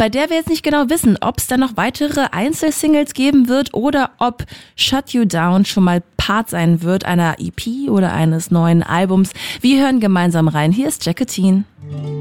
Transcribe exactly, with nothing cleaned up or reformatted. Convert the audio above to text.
bei der wir jetzt nicht genau wissen, ob es dann noch weitere Einzelsingles geben wird oder ob Shut You Down schon mal Part sein wird einer E P oder eines neuen Albums. Wir hören gemeinsam rein. Hier ist Jacqueline.